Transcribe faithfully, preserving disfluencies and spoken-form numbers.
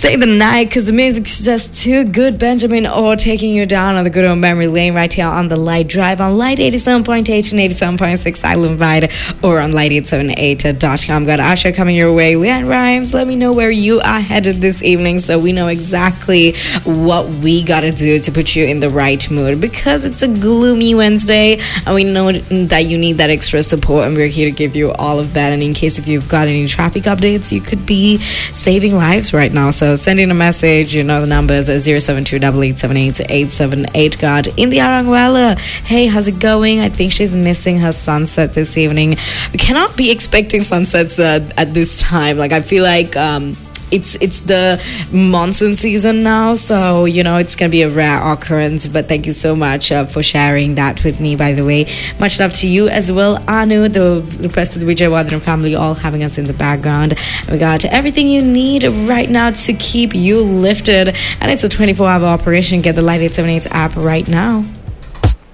stay the night because the music's just too good. Benjamin Orr taking you down on the good old memory lane right here on the Light Drive on Light eighty-seven point eight and eighty-seven point six Island Wide, or on light eight seven eight dot com. Got Asha coming your way. Leanne Rhymes, let me know where you are headed this evening so we know exactly what we gotta do to put you in the right mood, because it's a gloomy Wednesday and we know that you need that extra support, and we're here to give you all of that. And in case if you've got any traffic updates, you could be saving lives right now. So send in a message. You know the numbers are zero seven two eight eight seven eight eight seven eight. God, India Arangwala, hey, how's it going? I think she's missing her sunset this evening. We cannot be expecting sunsets uh, at this time. Like, I feel like um It's it's the monsoon season now, so, you know, it's going to be a rare occurrence. But thank you so much uh, for sharing that with me, by the way. Much love to you as well, Anu, the, the rest of the Vijay Wadran family, all having us in the background. We got everything you need right now to keep you lifted. And it's a twenty-four hour operation. Get the Light eight seven eight app right now.